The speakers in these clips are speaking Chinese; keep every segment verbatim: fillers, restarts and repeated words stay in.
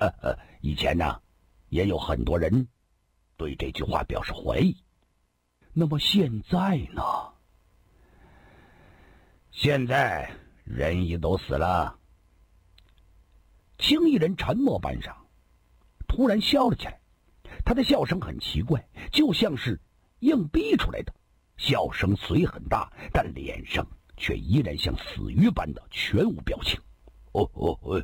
呃呃，以前呢，也有很多人对这句话表示怀疑。那么现在呢？现在人也都死了。青衣人沉默半晌，突然笑了起来。他的笑声很奇怪，就像是硬逼出来的。笑声虽很大，但脸上却依然像死鱼般的全无表情。哦哦哦，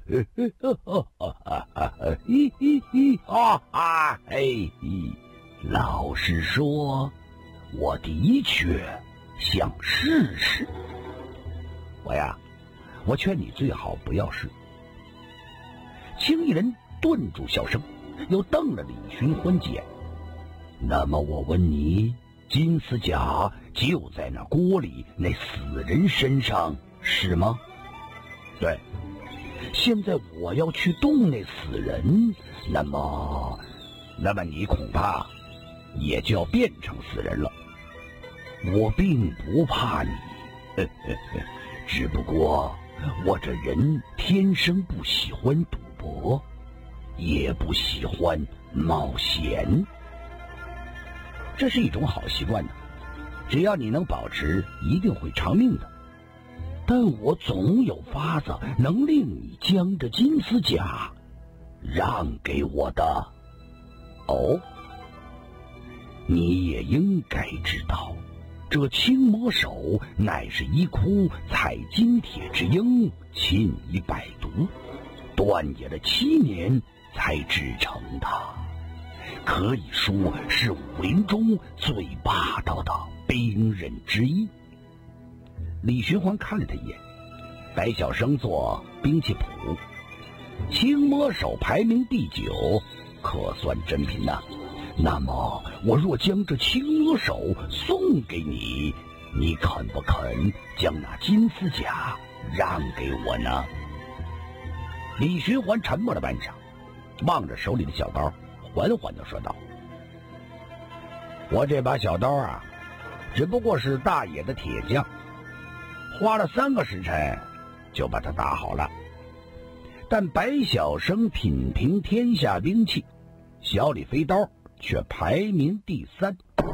咦咦咦啊啊！嘿，老实说，我的确想试试。我呀，我劝你最好不要试。青衣人顿住笑声，又瞪了李寻欢几眼。那么我问你，金丝甲就在那锅里那死人身上，是吗？对。现在我要去动那死人，那么，那么你恐怕也就要变成死人了。我并不怕你，呵呵呵，只不过我这人天生不喜欢赌博，也不喜欢冒险。这是一种好习惯的，只要你能保持，一定会长命的。但我总有法子能令你将这金丝甲让给我的。哦，你也应该知道，这青魔手乃是一窟采金铁之鹰，侵以百毒，断冶了七年才制成的，可以说是武林中最霸道的兵刃之一。李寻欢看了他一眼，白晓生做兵器谱，青魔手排名第九，可算真品呐、啊。那么我若将这青魔手送给你，你肯不肯将那金丝甲让给我呢？李寻欢沉默了半晌，望着手里的小刀，缓缓地说道：我这把小刀啊，只不过是大冶的铁匠，花了三个时辰就把它打好了。但白晓生品评天下兵器，小李飞刀却排名第三。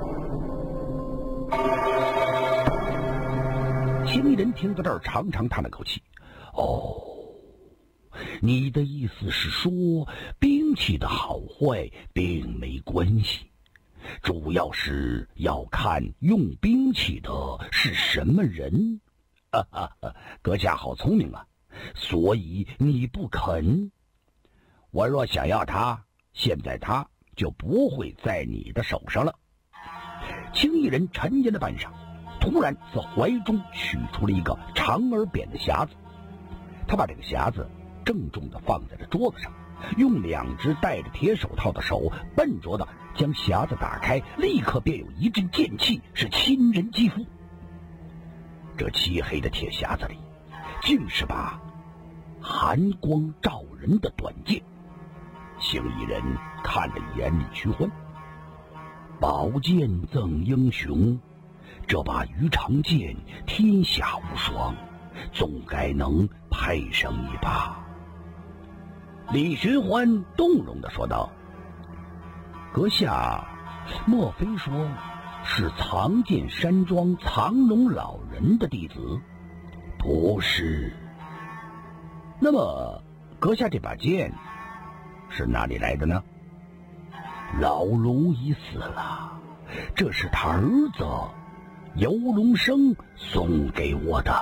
青衣人听到这儿，长长叹了口气。哦，你的意思是说，兵器的好坏并没关系，主要是要看用兵器的是什么人。哈哈哈，阁下好聪明啊！所以你不肯。我若想要它，现在它就不会在你的手上了。青衣人沉吟了半晌，突然自怀中取出了一个长而扁的匣子。他把这个匣子郑重地放在了桌子上，用两只戴着铁手套的手笨拙地将匣子打开，立刻便有一阵剑气是沁人肌肤。这漆黑的铁匣子里，竟是把寒光照人的短剑。青衣人看了一眼李寻欢，宝剑赠英雄，这把鱼肠剑天下无双，总该能配上一把。李寻欢动容地说道：阁下莫非说是藏剑山庄藏龙老人的弟子？不是。那么阁下这把剑是哪里来的呢？老卢已死了，这是他儿子游龙生送给我的。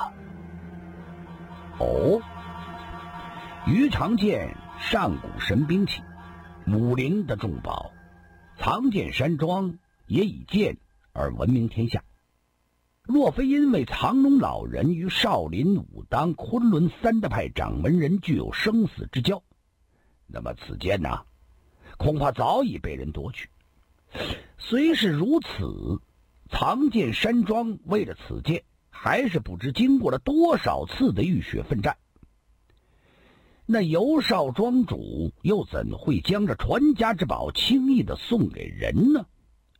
哦，鱼肠剑上古神兵器，武林的重宝，藏剑山庄也以剑而闻名天下。若非因为藏龙老人与少林、武当、昆仑三大派掌门人具有生死之交，那么此剑呢，恐怕早已被人夺去。虽是如此，藏剑山庄为了此剑，还是不知经过了多少次的浴血奋战。那游少庄主又怎会将这传家之宝轻易的送给人呢？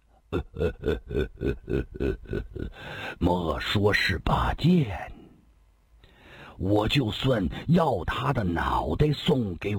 莫说是把剑，我就算要他的脑袋送给